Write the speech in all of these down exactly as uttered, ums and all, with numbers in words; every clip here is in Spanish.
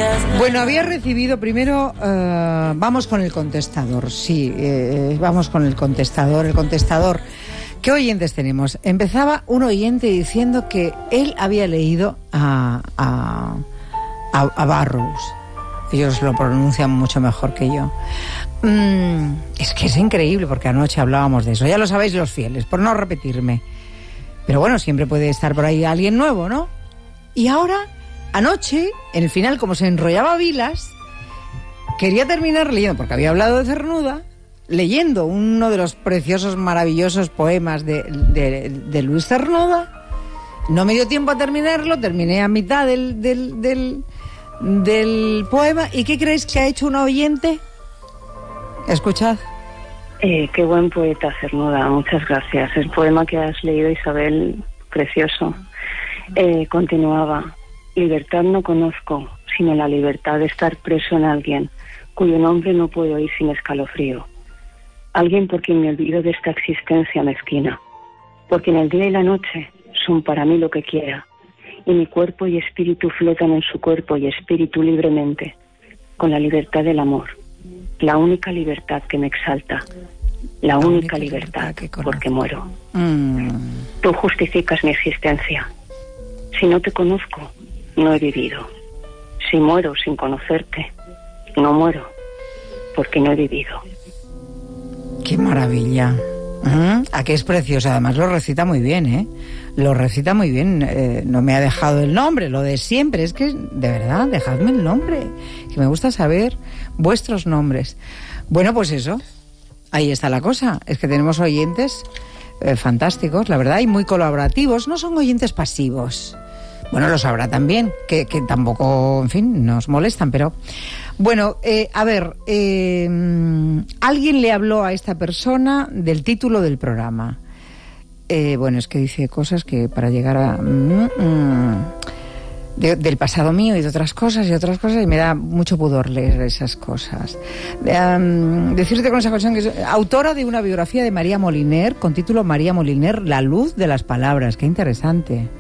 Bueno, había recibido primero, uh, vamos con el contestador, sí, eh, vamos con el contestador, el contestador. ¿Qué oyentes tenemos? Empezaba un oyente diciendo que él había leído a, a, a, a Burroughs. Ellos lo pronuncian mucho mejor que yo. Mm, es que es increíble, porque anoche hablábamos de eso. Ya lo sabéis los fieles, por no repetirme. Pero bueno, siempre puede estar por ahí alguien nuevo, ¿no? Y ahora, anoche, en el final, como se enrollaba Vilas, quería terminar leyendo, porque había hablado de Cernuda, leyendo uno de los preciosos, maravillosos poemas de, de, de Luis Cernuda. No me dio tiempo a terminarlo, terminé a mitad del, del, del, del poema. ¿Y qué creéis que ha hecho una oyente? Escuchad. Eh, qué buen poeta, Cernuda, muchas gracias. El poema que has leído, Isabel, precioso. Eh, continuaba: libertad no conozco, sino la libertad de estar preso en alguien, cuyo nombre no puedo oír sin escalofrío. Alguien por quien me olvido de esta existencia mezquina, porque en el día y la noche son para mí lo que quiera, y mi cuerpo y espíritu flotan en su cuerpo y espíritu libremente, con la libertad del amor, la única libertad que me exalta, la, la única, única libertad, libertad porque muero. Mm. Tú justificas mi existencia. Si no te conozco, no he vivido. Si muero sin conocerte, no muero, porque no he vivido. ¡Qué maravilla! Uh-huh. ¿A qué es precioso? Además lo recita muy bien, ¿eh? Lo recita muy bien. Eh, no me ha dejado el nombre, lo de siempre. Es que, de verdad, dejadme el nombre, que me gusta saber vuestros nombres. Bueno, pues eso, ahí está la cosa. Es que tenemos oyentes eh, fantásticos, la verdad, y muy colaborativos. No son oyentes pasivos. Bueno, lo sabrá también, que, que tampoco, en fin, nos molestan, pero... Bueno, eh, a ver, eh, alguien le habló a esta persona del título del programa. Eh, bueno, es que dice cosas que para llegar a... Mm, mm, de, del pasado mío y de otras cosas y otras cosas, y me da mucho pudor leer esas cosas. Um, decirte con esa cuestión que es autora de una biografía de María Moliner, con título María Moliner, La luz de las palabras. Qué interesante.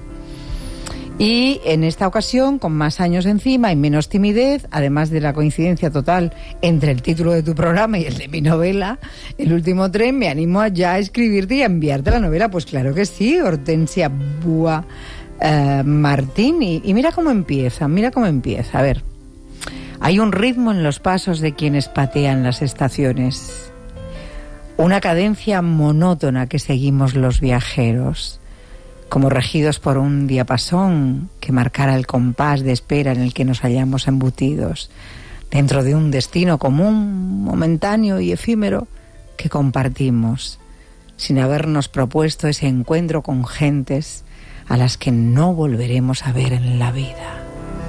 Y en esta ocasión, con más años encima y menos timidez, además de la coincidencia total entre el título de tu programa y el de mi novela, El último tren, me animo a ya a escribirte y a enviarte la novela. Pues claro que sí, Hortensia Búa eh, Martín. Y, y mira cómo empieza, mira cómo empieza. A ver, hay un ritmo en los pasos de quienes patean las estaciones. Una cadencia monótona que seguimos los viajeros, como regidos por un diapasón que marcara el compás de espera en el que nos hallamos embutidos, dentro de un destino común, momentáneo y efímero, que compartimos, sin habernos propuesto ese encuentro con gentes a las que no volveremos a ver en la vida.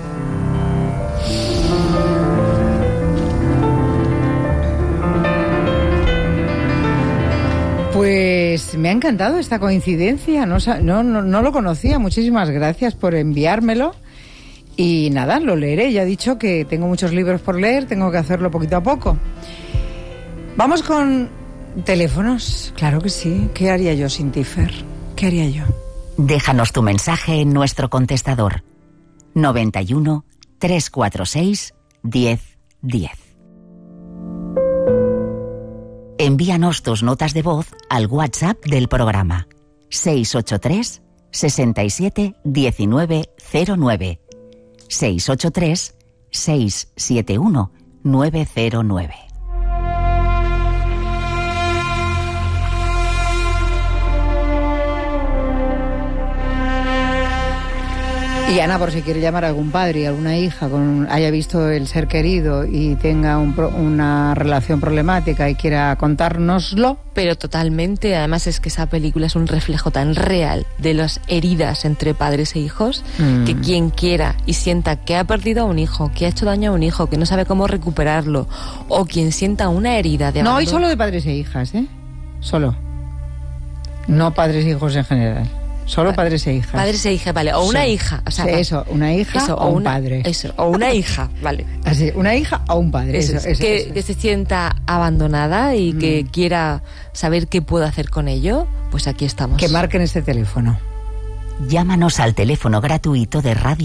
Pues me ha encantado esta coincidencia, no, no, no, no lo conocía, muchísimas gracias por enviármelo y nada, lo leeré, ya he dicho que tengo muchos libros por leer, tengo que hacerlo poquito a poco. Vamos con teléfonos, claro que sí, ¿qué haría yo sin ti, Fer? ¿Qué haría yo? Déjanos tu mensaje en nuestro contestador noventa y uno, trescientos cuarenta y seis, diez diez. Envíanos tus notas de voz al WhatsApp del programa seis ocho tres, seis siete, uno nueve cero nueve seis ocho tres, seis siete uno, nueve cero nueve. Y Ana, por si quiere llamar a algún padre y alguna hija, con, haya visto El ser querido y tenga un, una relación problemática y quiera contárnoslo. Pero totalmente, además es que esa película es un reflejo tan real de las heridas entre padres e hijos, mm. que quien quiera y sienta que ha perdido a un hijo, que ha hecho daño a un hijo, que no sabe cómo recuperarlo, o quien sienta una herida de abandono... No, y abandono... solo de padres e hijas, ¿eh? Solo. No padres e hijos en general. Solo padres e hijas. Padres e hijas, vale. O una sí. hija. O sea, sí, eso, una hija eso, o, o un una, padre. Eso, o una hija, vale. Así, una hija o un padre. Eso, eso, eso, que, eso. que se sienta abandonada y mm. que quiera saber qué puedo hacer con ello, pues aquí estamos. Que marquen este teléfono. Llámanos al teléfono gratuito de Radio